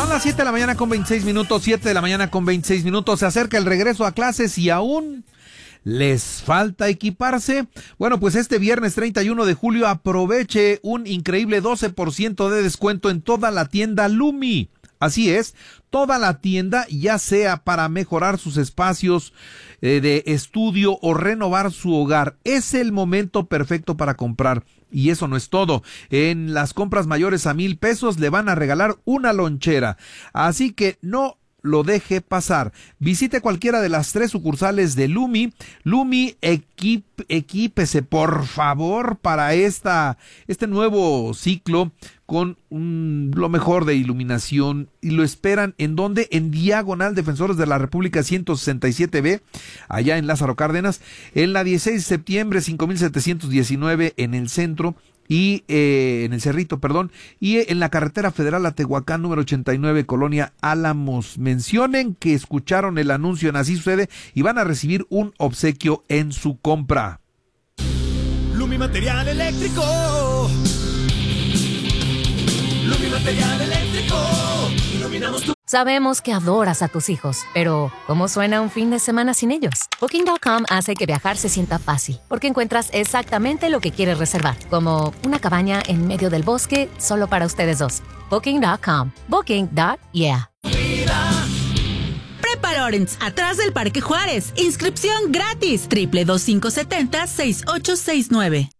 Son las 7 de la mañana con 26 minutos, 7 de la mañana con 26 minutos. Se acerca el regreso a clases y aún ¿les falta equiparse? Bueno, pues este viernes 31 de julio aproveche un increíble 12% de descuento en toda la tienda Lumi. Así es, toda la tienda, ya sea para mejorar sus espacios de estudio o renovar su hogar. Es el momento perfecto para comprar. Y eso no es todo. En las compras mayores a 1,000 pesos le van a regalar una lonchera. Así que no lo deje pasar. Visite cualquiera de las 3 sucursales de Lumi. Lumi, equípese por favor para este nuevo ciclo con lo mejor de iluminación, y lo esperan ¿en dónde? En Diagonal Defensores de la República 167B, allá en Lázaro Cárdenas, en la 16 de septiembre 5719 en el centro, y en el Cerrito, y en la carretera federal a Tehuacán número 89, Colonia Álamos. Mencionen que escucharon el anuncio en Así Sucede y van a recibir un obsequio en su compra. Lumi Material Eléctrico. Lumi Material Eléctrico. Iluminamos tu... Sabemos que adoras a tus hijos, pero ¿cómo suena un fin de semana sin ellos? Booking.com hace que viajar se sienta fácil, porque encuentras exactamente lo que quieres reservar, como una cabaña en medio del bosque solo para ustedes dos. Booking.com. Booking.yeah. Prepa Lawrence, atrás del Parque Juárez. Inscripción gratis. 222-570-6869.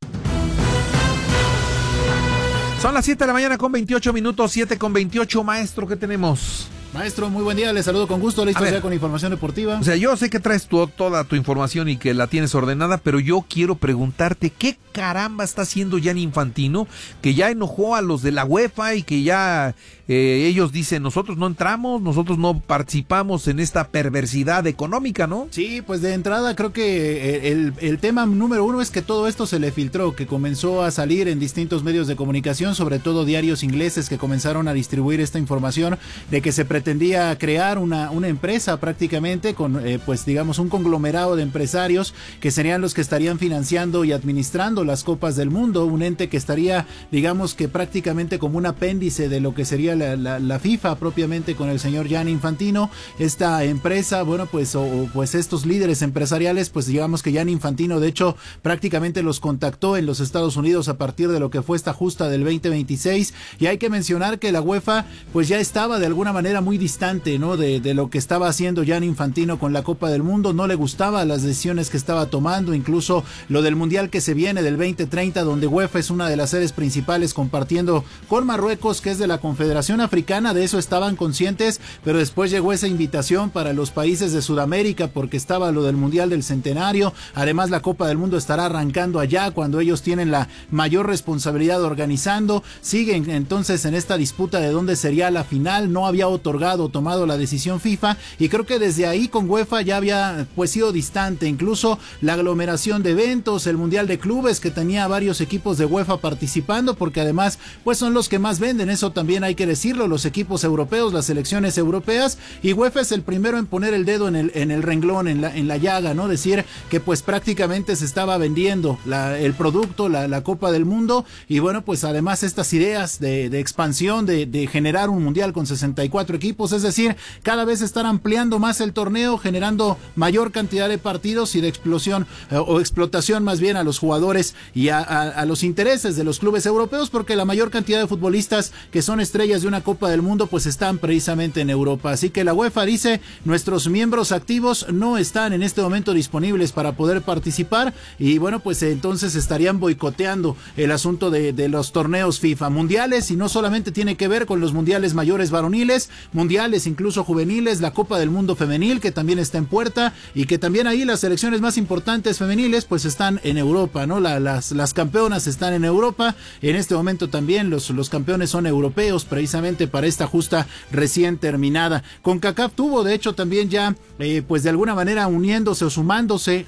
Son las 7 de la mañana con 28 minutos, 7 con 28. Maestro, ¿qué tenemos? Maestro, muy buen día, le saludo con gusto, listo ya con información deportiva. O sea, yo sé que traes toda tu información y que la tienes ordenada, pero yo quiero preguntarte, ¿qué caramba está haciendo Gianni Infantino? Que ya enojó a los de la UEFA y que ya ellos dicen, nosotros no entramos, nosotros no participamos en esta perversidad económica, ¿no? Sí, pues de entrada creo que el tema número uno es que todo esto se le filtró, que comenzó a salir en distintos medios de comunicación, sobre todo diarios ingleses que comenzaron a distribuir esta información de que se pretendía crear una empresa prácticamente con pues digamos un conglomerado de empresarios que serían los que estarían financiando y administrando las Copas del Mundo, un ente que estaría digamos que prácticamente como un apéndice de lo que sería la FIFA propiamente con el señor Gianni Infantino. Esta empresa, bueno pues pues estos líderes empresariales, pues digamos que Gianni Infantino de hecho prácticamente los contactó en los Estados Unidos a partir de lo que fue esta justa del 2026, y hay que mencionar que la UEFA pues ya estaba de alguna manera muy distante, ¿no? De lo que estaba haciendo Gianni Infantino con la Copa del Mundo. No le gustaban las decisiones que estaba tomando, incluso lo del Mundial que se viene del 2030, donde UEFA es una de las sedes principales compartiendo con Marruecos, que es de la Confederación Africana. De eso estaban conscientes, pero después llegó esa invitación para los países de Sudamérica porque estaba lo del Mundial del Centenario. Además, la Copa del Mundo estará arrancando allá cuando ellos tienen la mayor responsabilidad organizando. Siguen entonces en esta disputa de dónde sería la final. No había tomado la decisión FIFA, y creo que desde ahí con UEFA ya había pues sido distante. Incluso la aglomeración de eventos, el Mundial de Clubes que tenía varios equipos de UEFA participando, porque además pues son los que más venden, eso también hay que decirlo, los equipos europeos, las selecciones europeas, y UEFA es el primero en poner el dedo en el renglón, en la llaga, ¿no? Decir que pues prácticamente se estaba vendiendo el producto, la Copa del Mundo, y bueno pues además estas ideas de expansión, de generar un Mundial con 64 equipos, es decir, cada vez estar ampliando más el torneo, generando mayor cantidad de partidos y de explosión o explotación más bien a los jugadores y a los intereses de los clubes europeos, porque la mayor cantidad de futbolistas que son estrellas de una Copa del Mundo pues están precisamente en Europa. Así que la UEFA dice, nuestros miembros activos no están en este momento disponibles para poder participar, y bueno pues entonces estarían boicoteando el asunto de los torneos FIFA mundiales, y no solamente tiene que ver con los mundiales mayores varoniles, mundiales incluso juveniles, la Copa del Mundo femenil que también está en puerta, y que también ahí las selecciones más importantes femeniles pues están en Europa, ¿no? Las campeonas están en Europa, en este momento también los campeones son europeos precisamente para esta justa recién terminada. CONCACAF tuvo de hecho también ya pues de alguna manera uniéndose o sumándose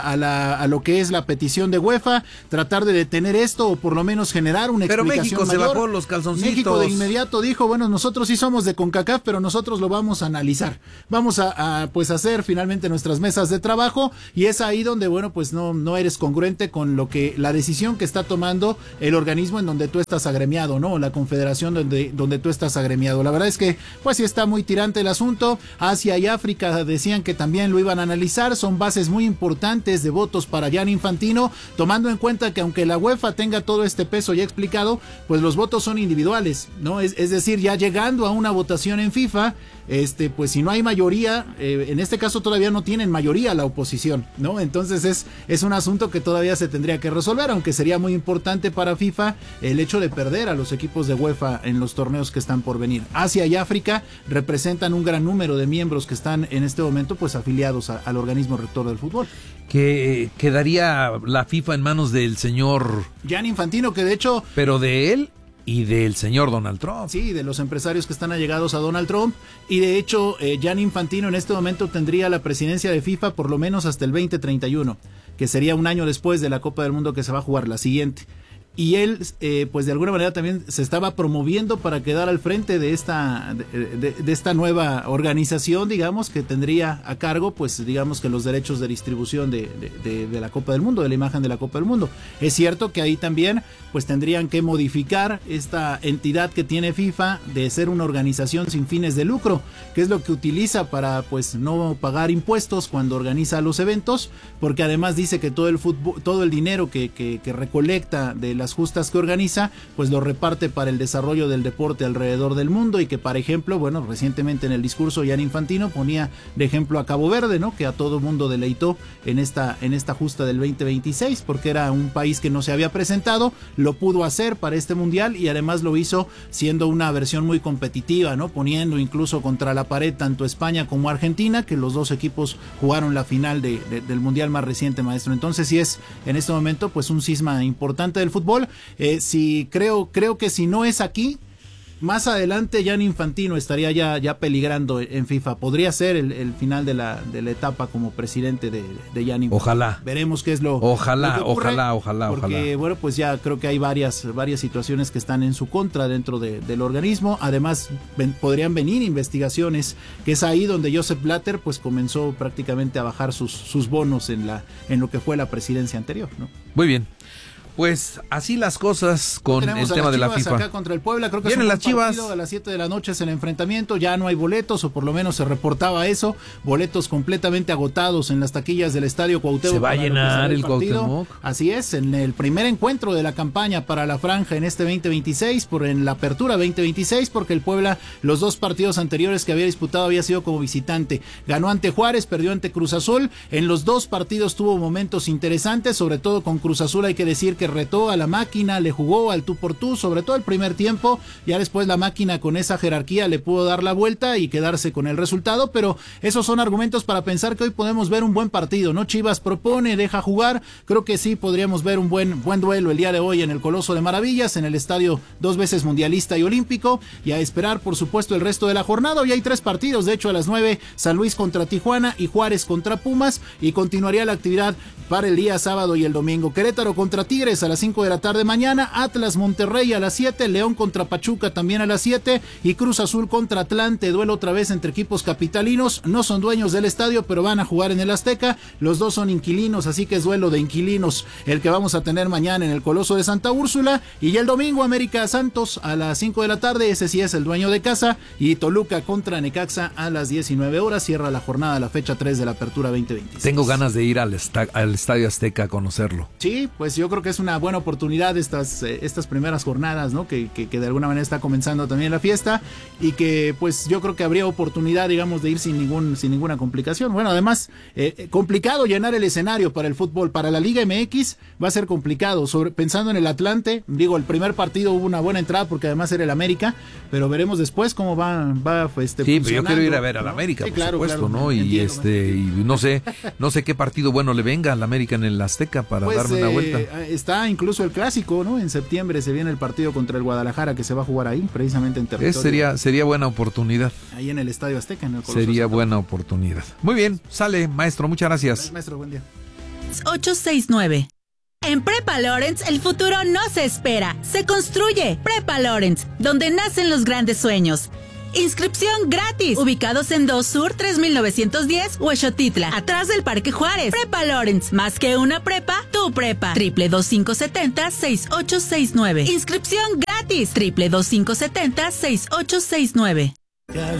a lo que es la petición de UEFA, tratar de detener esto o por lo menos generar una explicación mayor. Pero México se bajó los calzoncitos. México de inmediato dijo, bueno, nosotros sí somos de CONCACAF, CONCACAF, pero nosotros lo vamos a analizar. Vamos a pues hacer finalmente nuestras mesas de trabajo, y es ahí donde, bueno, pues no eres congruente con la decisión que está tomando el organismo en donde tú estás agremiado, ¿no? La confederación donde tú estás agremiado. La verdad es que, pues sí está muy tirante el asunto. Asia y África decían que también lo iban a analizar. Son bases muy importantes de votos para Gianni Infantino, tomando en cuenta que aunque la UEFA tenga todo este peso ya explicado, pues los votos son individuales, ¿no? Es decir, ya llegando a una votación en FIFA, pues si no hay mayoría, en este caso todavía no tienen mayoría la oposición, ¿no? Entonces es un asunto que todavía se tendría que resolver, aunque sería muy importante para FIFA el hecho de perder a los equipos de UEFA en los torneos que están por venir. Asia y África representan un gran número de miembros que están en este momento pues afiliados al organismo rector del fútbol. Que quedaría la FIFA en manos del señor Gianni Infantino, que de hecho... Pero de él y del señor Donald Trump. Sí, de los empresarios que están allegados a Donald Trump. Y de hecho, Gianni Infantino en este momento tendría la presidencia de FIFA por lo menos hasta el 2031, que sería un año después de la Copa del Mundo que se va a jugar, la siguiente. Y él, pues de alguna manera también se estaba promoviendo para quedar al frente de esta nueva organización, digamos, que tendría a cargo, pues digamos que los derechos de distribución de la Copa del Mundo, de la imagen de la Copa del Mundo. Es cierto que ahí también, pues tendrían que modificar esta entidad que tiene FIFA de ser una organización sin fines de lucro, que es lo que utiliza para, pues, no pagar impuestos cuando organiza los eventos, porque además dice que todo el dinero que recolecta de las justas que organiza, pues lo reparte para el desarrollo del deporte alrededor del mundo, y que, por ejemplo, bueno, recientemente en el discurso Gianni Infantino ponía de ejemplo a Cabo Verde, ¿no? Que a todo mundo deleitó en esta justa del 2026, porque era un país que no se había presentado, lo pudo hacer para este mundial, y además lo hizo siendo una versión muy competitiva, ¿no? Poniendo incluso contra la pared tanto España como Argentina, que los dos equipos jugaron la final del mundial más reciente, maestro. Entonces sí es en este momento pues un cisma importante del fútbol. Sí, creo que si no es aquí, más adelante Gianni Infantino estaría ya peligrando en FIFA. Podría ser el final de la etapa como presidente de Gianni Infantino. Ojalá. Veremos qué es lo Ojalá. Porque, bueno, pues ya creo que hay varias situaciones que están en su contra dentro del organismo. Además, podrían venir investigaciones, que es ahí donde Joseph Blatter pues comenzó prácticamente a bajar sus bonos en lo que fue la presidencia anterior, ¿no? Muy bien. Pues así las cosas con el tema de la FIFA. Acá contra el Puebla, creo que vienen es un las Chivas. partido a las 7 de la noche es el enfrentamiento, ya no hay boletos, o por lo menos se reportaba eso, boletos completamente agotados en las taquillas del Estadio Cuauhtémoc. Se va a llenar el Cuauhtémoc. Así es, en el primer encuentro de la campaña para la franja en este 2026, en la apertura 2026, porque el Puebla, los dos partidos anteriores que había disputado había sido como visitante. Ganó ante Juárez, perdió ante Cruz Azul. En los dos partidos tuvo momentos interesantes, sobre todo con Cruz Azul hay que decir que retó a la máquina, le jugó al tú por tú, sobre todo el primer tiempo. Ya después la máquina con esa jerarquía le pudo dar la vuelta y quedarse con el resultado, pero esos son argumentos para pensar que hoy podemos ver un buen partido, ¿no? Chivas propone, deja jugar, creo que sí podríamos ver un buen duelo el día de hoy en el Coloso de Maravillas, en el estadio dos veces mundialista y olímpico, y a esperar por supuesto el resto de la jornada. Hoy hay 3 partidos, de hecho a las 9 San Luis contra Tijuana y Juárez contra Pumas, y continuaría la actividad para el día sábado y el domingo. Querétaro contra Tigres a las 5 de la tarde mañana, Atlas Monterrey a las 7, León contra Pachuca también a las 7, y Cruz Azul contra Atlante, duelo otra vez entre equipos capitalinos. No son dueños del estadio, pero van a jugar en el Azteca, los dos son inquilinos, así que es duelo de inquilinos el que vamos a tener mañana en el Coloso de Santa Úrsula. Y el domingo América Santos a las 5 de la tarde, ese sí es el dueño de casa, y Toluca contra Necaxa a las 19 horas, cierra la jornada, la fecha 3 de la apertura 2026. Tengo ganas de ir al Estadio Azteca a conocerlo. Sí, pues yo creo que es una buena oportunidad estas primeras jornadas, ¿no? Que de alguna manera está comenzando también la fiesta, y que pues yo creo que habría oportunidad, digamos, de ir sin ninguna complicación. Bueno, además, complicado llenar el escenario para el fútbol, para la Liga MX va a ser complicado, pensando en el Atlante. Digo, el primer partido hubo una buena entrada porque además era el América, pero veremos después cómo va sí, pero yo quiero ir a ver al América, sí, por supuesto, claro, ¿no? Y y no sé qué partido bueno le venga al América en el Azteca para darme una vuelta. Está incluso el clásico, ¿no? En septiembre se viene el partido contra el Guadalajara, que se va a jugar ahí, precisamente en territorio. Sería buena oportunidad. Ahí en el Estadio Azteca, en el Coloso. Sería buena oportunidad. Muy bien, sale, maestro, muchas gracias. Maestro, buen día. 869. En Prepa Lawrence, el futuro no se espera, se construye. Prepa Lawrence, donde nacen los grandes sueños. Inscripción gratis. Ubicados en 2 Sur 3910, Huexotitla, atrás del Parque Juárez. Prepa Lawrence, más que una prepa, tu prepa. 22570-6869. Inscripción gratis. 22570-6869.